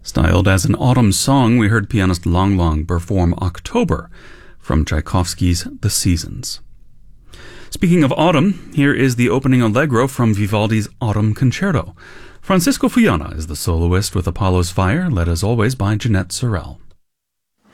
Styled as an autumn song, we heard pianist Lang Lang perform October from Tchaikovsky's The Seasons. Speaking of autumn, here is the opening allegro from Vivaldi's Autumn Concerto. Francisco Fuiana is the soloist with Apollo's Fire, led as always by Jeanette Sorrell.